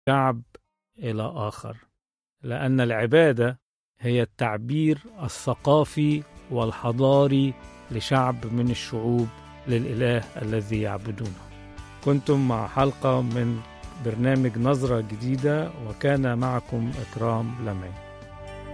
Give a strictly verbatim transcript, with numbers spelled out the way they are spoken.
شعب إلى آخر، لأن العبادة هي التعبير الثقافي والحضاري لشعب من الشعوب للإله الذي يعبدونه. كنتم مع حلقة من برنامج نظرة جديدة، وكان معكم إكرام لمعي.